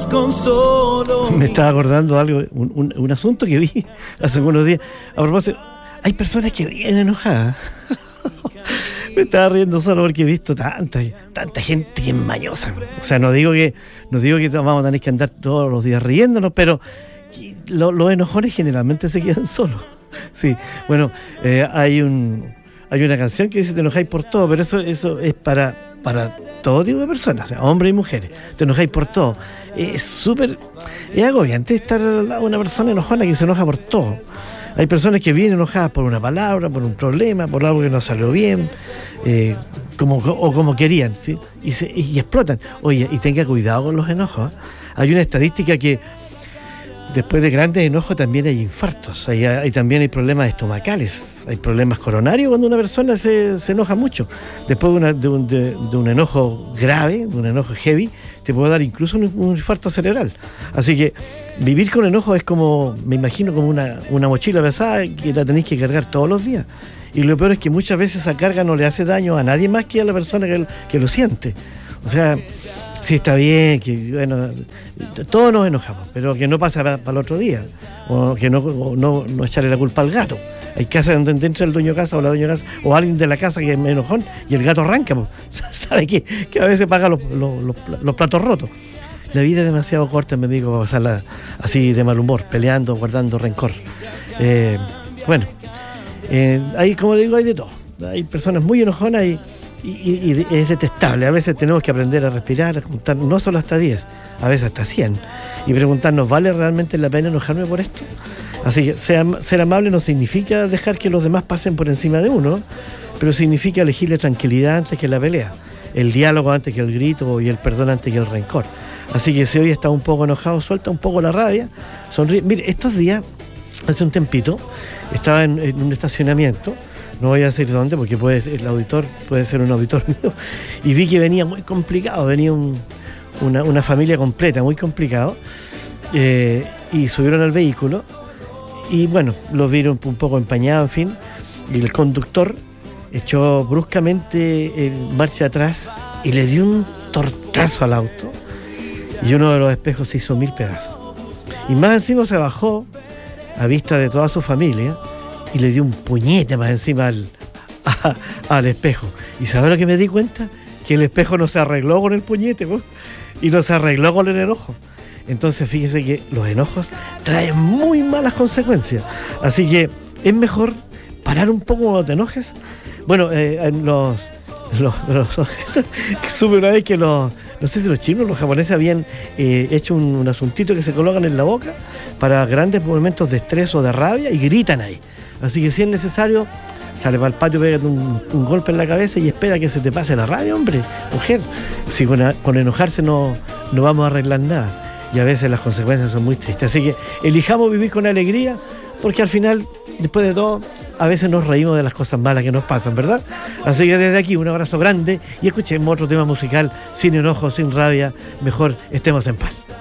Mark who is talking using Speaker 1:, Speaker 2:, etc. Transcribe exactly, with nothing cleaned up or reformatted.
Speaker 1: desconsoló.
Speaker 2: Me estaba acordando de algo, un, un, un asunto que vi hace algunos días. A propósito, hay personas que vienen enojadas. Me estaba riendo solo porque he visto tanta, tanta gente que es mañosa. O sea, no digo que, no digo que vamos a tener que andar todos los días riéndonos, pero lo, los enojones generalmente se quedan solos. Sí, bueno, eh, hay un hay una canción que dice te enojáis por todo, pero eso eso es para, para todo tipo de personas, o sea, hombres y mujeres. Te enojáis por todo. Es súper, es agobiante estar al lado de una persona enojona que se enoja por todo. Hay personas que vienen enojadas por una palabra, por un problema, por algo que no salió bien, eh, como, o como querían, ¿sí? Y, se, y explotan. Oye, y tenga cuidado con los enojos, ¿eh? Hay una estadística que después de grandes enojos también hay infartos, hay, hay también hay problemas estomacales, hay problemas coronarios cuando una persona se, se enoja mucho. Después de, una, de, un, de, de un enojo grave, de un enojo heavy, te puede dar incluso un, un infarto cerebral. Así que vivir con enojo es como, me imagino, como una, una mochila pesada que la tenéis que cargar todos los días. Y lo peor es que muchas veces esa carga no le hace daño a nadie más que a la persona que, que lo siente. O sea, sí está bien, que bueno, todos nos enojamos, pero que no pase para, para el otro día, o que no, o no, no echarle la culpa al gato. Hay casas donde entra el dueño de casa o la dueña de casa, o alguien de la casa que es enojón, y el gato arranca, pues, sabe que, que a veces paga los, los, los, los platos rotos. La vida es demasiado corta, me digo, para pasarla así de mal humor, peleando, guardando rencor. Eh, bueno, eh, hay, como digo, hay de todo. Hay personas muy enojonas y Y, y, y es detestable. A veces tenemos que aprender a respirar, a contar no solo hasta diez, a veces hasta cien, y preguntarnos, ¿vale realmente la pena enojarme por esto? Así que ser, ser amable no significa dejar que los demás pasen por encima de uno, pero significa elegirle tranquilidad antes que la pelea, el diálogo antes que el grito y el perdón antes que el rencor. Así que si hoy está un poco enojado, suelta un poco la rabia, sonríe. Mire, estos días, hace un tempito, estaba en, en un estacionamiento. No voy a decir dónde porque puede, el auditor puede ser un auditor mío. Y vi que venía muy complicado, venía un, una, una familia completa, muy complicado. Eh, y subieron al vehículo y bueno, los vieron un poco empañados, en fin. Y el conductor echó bruscamente en marcha atrás y le dio un tortazo al auto. Y uno de los espejos se hizo mil pedazos. Y más encima se bajó a vista de toda su familia y le dio un puñete más encima al, a, al espejo. ¿Y sabes lo que me di cuenta? Que el espejo no se arregló con el puñete, ¿no? Y no se arregló con el enojo. Entonces fíjese que los enojos traen muy malas consecuencias. Así que es mejor parar un poco cuando te enojes. Bueno, eh, en los... los, los supe una vez que los... No sé si los chinos, los japoneses habían eh, hecho un, un asuntito que se colocan en la boca para grandes momentos de estrés o de rabia y gritan ahí. Así que si es necesario, sale para el patio, pégate un, un golpe en la cabeza y espera que se te pase la rabia, hombre, mujer. Si con, con enojarse no, no vamos a arreglar nada. Y a veces las consecuencias son muy tristes. Así que elijamos vivir con alegría, porque al final, después de todo, a veces nos reímos de las cosas malas que nos pasan, ¿verdad? Así que desde aquí un abrazo grande y escuchemos otro tema musical, sin enojo, sin rabia. Mejor estemos en paz.